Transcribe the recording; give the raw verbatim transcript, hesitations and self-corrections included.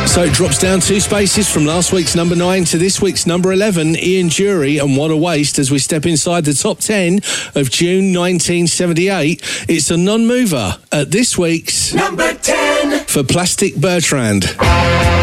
So it drops down two spaces from last week's number nine to this week's number eleven, Ian Dury, and What a Waste, as we step inside the top ten of June nineteen seventy-eight. It's a non-mover at this week's number ten for Plastic Bertrand.